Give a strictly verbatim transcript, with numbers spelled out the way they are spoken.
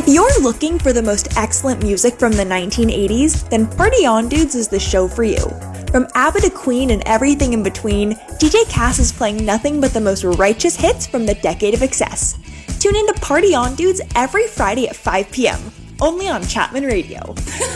If you're looking for the most excellent music from the nineteen eighties, then Party On Dudes is the show for you. From ABBA to Queen and everything in between, D J Cass is playing nothing but the most righteous hits from the decade of excess. Tune in to Party On Dudes every Friday at five p.m., only on Chapman Radio.